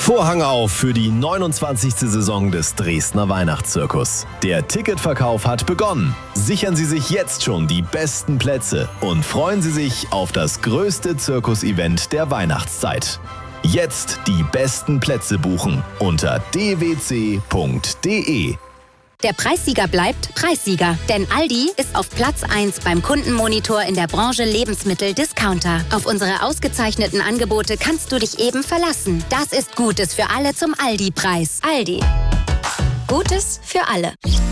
Vorhang auf für die 29. Saison des Dresdner Weihnachtszirkus. Der Ticketverkauf hat begonnen. Sichern Sie sich jetzt schon die besten Plätze und freuen Sie sich auf das größte Zirkusevent der Weihnachtszeit. Jetzt die besten Plätze buchen unter dwc.de. Der Preissieger bleibt Preissieger, denn Aldi ist auf Platz 1 beim Kundenmonitor in der Branche Lebensmittel-Discounter. Auf unsere ausgezeichneten Angebote kannst du dich eben verlassen. Das ist Gutes für alle zum Aldi-Preis. Aldi. Gutes für alle.